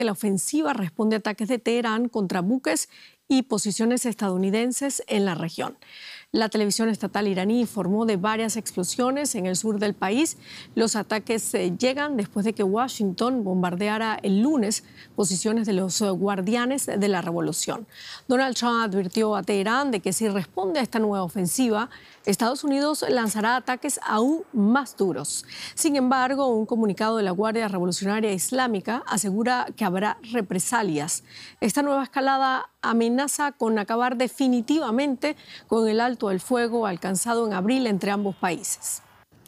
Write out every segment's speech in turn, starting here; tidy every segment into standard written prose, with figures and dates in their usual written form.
que la ofensiva responde a ataques de Teherán contra buques y posiciones estadounidenses en la región. La televisión estatal iraní informó de varias explosiones en el sur del país. Los ataques llegan después de que Washington bombardeara el lunes posiciones de los guardianes de la revolución. Donald Trump advirtió a Teherán de que si responde a esta nueva ofensiva, Estados Unidos lanzará ataques aún más duros. Sin embargo, un comunicado de la Guardia Revolucionaria Islámica asegura que habrá represalias. Esta nueva escalada amenaza con acabar definitivamente con el alto el fuego alcanzado en abril entre ambos países.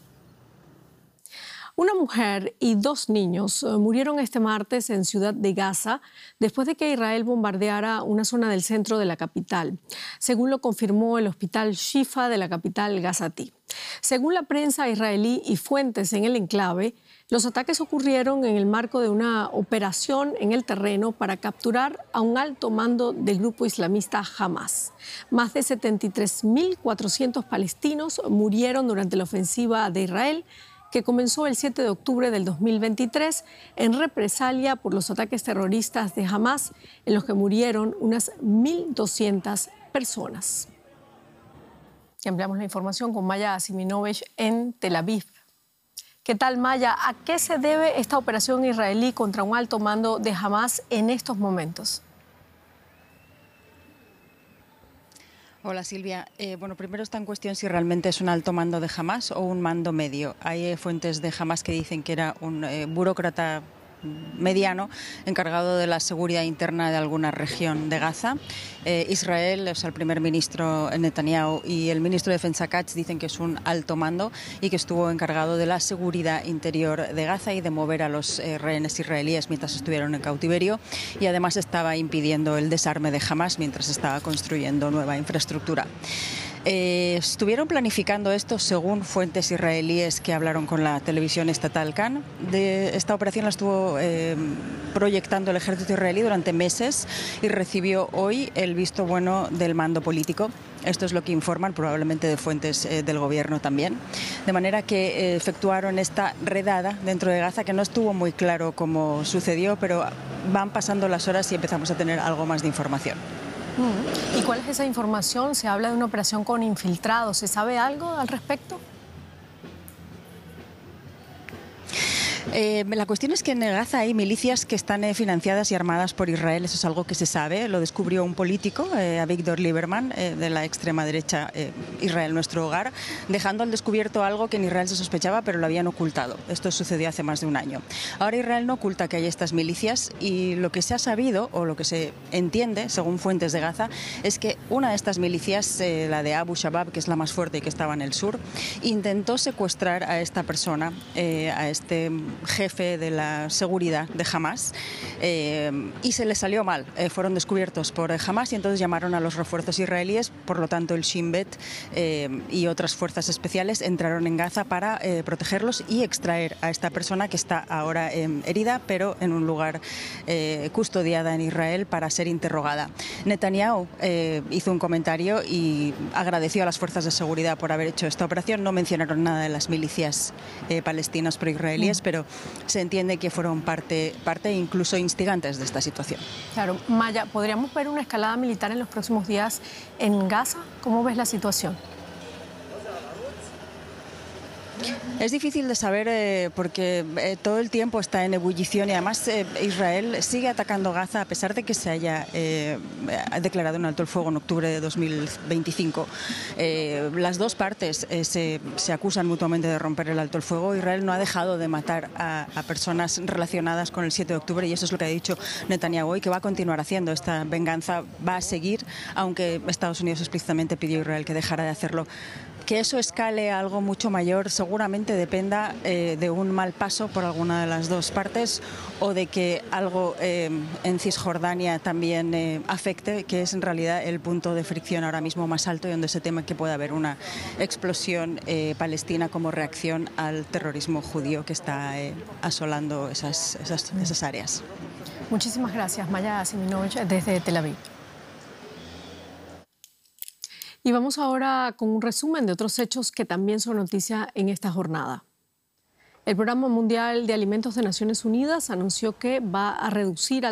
Una mujer y 2 niños murieron este martes en Ciudad de Gaza después de que Israel bombardeara una zona del centro de la capital, según lo confirmó el hospital Shifa de la capital gazatí. Según la prensa israelí y fuentes en el enclave, los ataques ocurrieron en el marco de una operación en el terreno para capturar a un alto mando del grupo islamista Hamas. Más de 73.400 palestinos murieron durante la ofensiva de Israel, que comenzó el 7 de octubre del 2023 en represalia por los ataques terroristas de Hamas, en los que murieron unas 1.200 personas. Y ampliamos la información con Maya Asiminovich en Tel Aviv. ¿Qué tal, Maya? ¿A qué se debe esta operación israelí contra un alto mando de Hamas en estos momentos? Hola, Silvia. Bueno, primero está en cuestión si realmente es un alto mando de Hamas o un mando medio. Hay fuentes de Hamas que dicen que era un burócrata mediano encargado de la seguridad interna de alguna región de Gaza. Israel, o sea, el primer ministro Netanyahu y el ministro de Defensa Katz dicen que es un alto mando y que estuvo encargado de la seguridad interior de Gaza y de mover a los rehenes israelíes mientras estuvieron en cautiverio, y además estaba impidiendo el desarme de Hamas mientras estaba construyendo nueva infraestructura. Estuvieron planificando esto, según fuentes israelíes que hablaron con la televisión estatal Kan. Esta operación la estuvo proyectando el ejército israelí durante meses y recibió hoy el visto bueno del mando político. Esto es lo que informan, probablemente de fuentes del gobierno también. De manera que efectuaron esta redada dentro de Gaza, que no estuvo muy claro cómo sucedió, pero van pasando las horas y empezamos a tener algo más de información. ¿Y cuál es esa información? ¿Se habla de una operación con infiltrados? ¿Se sabe algo al respecto? La cuestión es que en Gaza hay milicias que están financiadas y armadas por Israel. Eso es algo que se sabe. Lo descubrió un político, Avigdor Lieberman, de la extrema derecha Israel Nuestro Hogar, dejando al descubierto algo que en Israel se sospechaba, pero lo habían ocultado. Esto sucedió hace más de un año. Ahora Israel no oculta que hay estas milicias, y lo que se ha sabido, o lo que se entiende, según fuentes de Gaza, es que una de estas milicias, la de Abu Shabab, que es la más fuerte y que estaba en el sur, intentó secuestrar a esta persona, a este jefe de la seguridad de Hamas, y se les salió mal. Fueron descubiertos por Hamas y entonces llamaron a los refuerzos israelíes. Por lo tanto, el Shin Bet y otras fuerzas especiales entraron en Gaza para protegerlos y extraer a esta persona, que está ahora herida, pero en un lugar custodiada en Israel para ser interrogada. Netanyahu hizo un comentario y agradeció a las fuerzas de seguridad por haber hecho esta operación. No mencionaron nada de las milicias palestinas pro-israelíes, pero se entiende que fueron parte incluso instigantes de esta situación. Claro. Maya, ¿podríamos ver una escalada militar en los próximos días en Gaza? ¿Cómo ves la situación? Es difícil de saber porque todo el tiempo está en ebullición, y además Israel sigue atacando Gaza a pesar de que se haya declarado un alto el fuego en octubre de 2025. Las dos partes se acusan mutuamente de romper el alto el fuego. Israel no ha dejado de matar a personas relacionadas con el 7 de octubre, y eso es lo que ha dicho Netanyahu hoy, que va a continuar haciendo. Esta venganza va a seguir, aunque Estados Unidos explícitamente pidió a Israel que dejara de hacerlo. Que eso escale a algo mucho mayor seguramente dependa de un mal paso por alguna de las dos partes, o de que algo en Cisjordania también afecte, que es en realidad el punto de fricción ahora mismo más alto, y donde se teme que pueda haber una explosión palestina como reacción al terrorismo judío que está asolando esas áreas. Muchísimas gracias, Maya Asiminovich, desde Tel Aviv. Y vamos ahora con un resumen de otros hechos que también son noticia en esta jornada. El Programa Mundial de Alimentos de Naciones Unidas anunció que va a reducir